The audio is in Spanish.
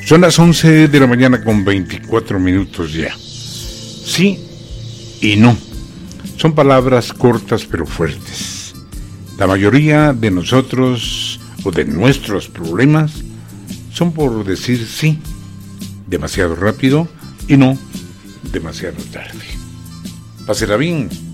Son las 11 de la mañana con 24 minutos ya. Sí y no. Son palabras cortas pero fuertes. La mayoría de nosotros o de nuestros problemas son por decir sí demasiado rápido y no demasiado tarde. Pásela bien.